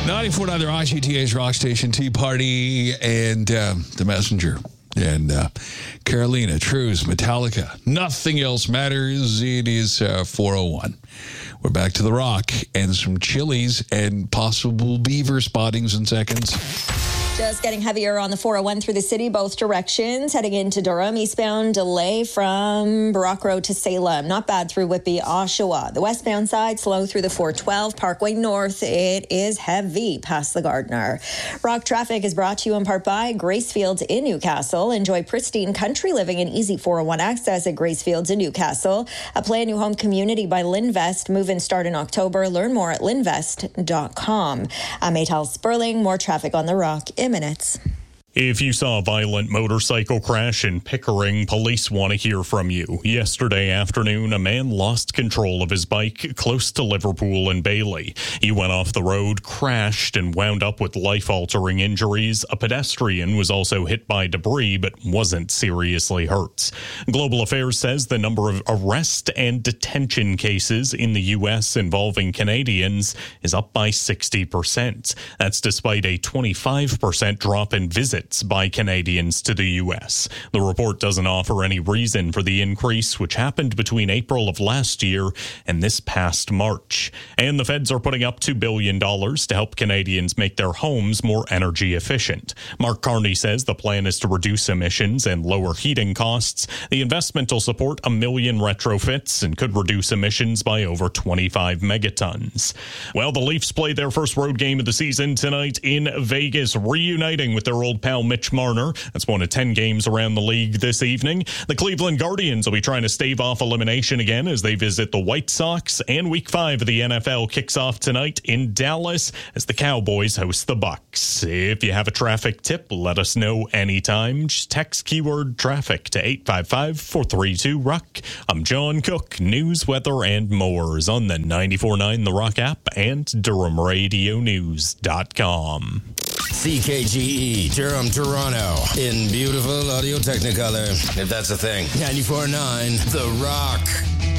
94.9 IGTA's Rock Station Tea Party and The Messenger. And Carolina, Trues, Metallica. Nothing else matters. It is 4:01. We're back to the rock and some chilies and possible beaver spottings in seconds. Just getting heavier on the 401 through the city, both directions. Heading into Durham, eastbound delay from Brock Road to Salem. Not bad through Whitby, Oshawa. The westbound side, slow through the 412 Parkway North. It is heavy past the Gardner. Rock Traffic is brought to you in part by Gracefields in Newcastle. Enjoy pristine country living and easy 401 access at Gracefields in Newcastle. A Play a New Home community by Linvest. Move-in start in October. Learn more at linvest.com. I'm Maytal Sperling. More traffic on the rock in minutes. If you saw a violent motorcycle crash in Pickering, police want to hear from you. Yesterday afternoon, a man lost control of his bike close to Liverpool and Bailey. He went off the road, crashed, and wound up with life-altering injuries. A pedestrian was also hit by debris but wasn't seriously hurt. Global Affairs says the number of arrest and detention cases in the U.S. involving Canadians is up by 60%. That's despite a 25% drop in visits by Canadians to the U.S. The report doesn't offer any reason for the increase, which happened between April of last year and this past March. And the feds are putting up $2 billion to help Canadians make their homes more energy efficient. Mark Carney says the plan is to reduce emissions and lower heating costs. The investment will support 1 million retrofits and could reduce emissions by over 25 megatons. Well, the Leafs play their first road game of the season tonight in Vegas, reuniting with their old pal Mitch Marner. That's one of 10 games around the league this evening. The Cleveland Guardians will be trying to stave off elimination again as they visit the White Sox. And Week 5 of the NFL kicks off tonight in Dallas as the Cowboys host the Bucks. If you have a traffic tip, let us know anytime. Just text keyword traffic to 855-432-ROCK. I'm John Cook. News, weather, and more is on the 94.9 The Rock app and DurhamRadioNews.com. CKGE, Durham, Toronto, in beautiful Audio Technicolor, if that's a thing. 94.9 The Rock.